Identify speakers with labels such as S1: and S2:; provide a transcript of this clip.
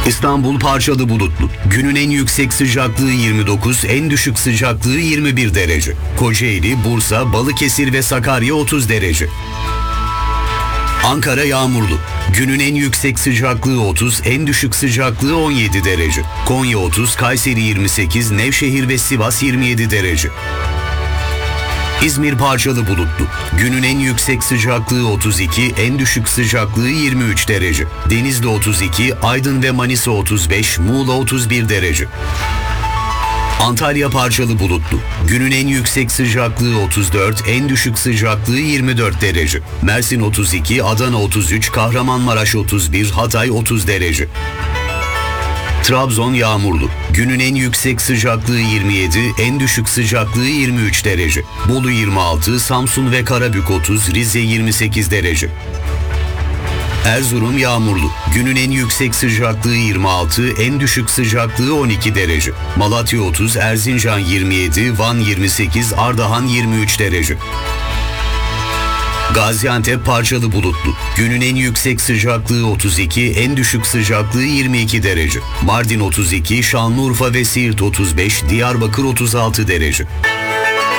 S1: İstanbul parçalı bulutlu. Günün en yüksek sıcaklığı 29, en düşük sıcaklığı 21 derece. Kocaeli, Bursa, Balıkesir ve Sakarya 30 derece. Ankara yağmurlu. Günün en yüksek sıcaklığı 30, en düşük sıcaklığı 17 derece. Konya 30, Kayseri 28, Nevşehir ve Sivas 27 derece. İzmir parçalı bulutlu. Günün en yüksek sıcaklığı 32, en düşük sıcaklığı 23 derece. Denizli 32, Aydın ve Manisa 35, Muğla 31 derece. Antalya parçalı bulutlu. Günün en yüksek sıcaklığı 34, en düşük sıcaklığı 24 derece. Mersin 32, Adana 33, Kahramanmaraş 31, Hatay 30 derece. Trabzon yağmurlu. Günün en yüksek sıcaklığı 27, en düşük sıcaklığı 23 derece. Bolu 26, Samsun ve Karabük 30, Rize 28 derece. Erzurum yağmurlu. Günün en yüksek sıcaklığı 26, en düşük sıcaklığı 12 derece. Malatya 30, Erzincan 27, Van 28, Ardahan 23 derece. Gaziantep parçalı bulutlu. Günün en yüksek sıcaklığı 32, en düşük sıcaklığı 22 derece. Mardin 32, Şanlıurfa ve Siirt 35, Diyarbakır 36 derece.